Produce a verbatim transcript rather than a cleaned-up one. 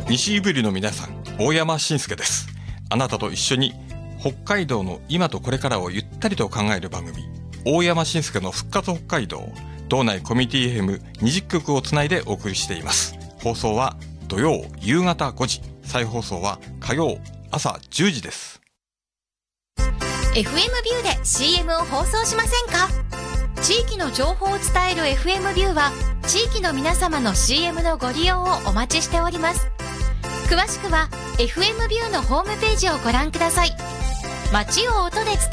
西いぶりの皆さん、大山伸介です。あなたと一緒に北海道の今とこれからをゆったりと考える番組、大山伸介の復活北海道、道内コミュニティ エフエムにじゅっきょくをつないでお送りしています。放送は土曜夕方ごじ、再放送は火曜朝じゅうじです。 エフエム ビューで シーエム を放送しませんか？地域の情報を伝える エフエム ビューは地域の皆様の シーエム のご利用をお待ちしております。詳しくは エフエム ビューのホームページをご覧ください。街を音で伝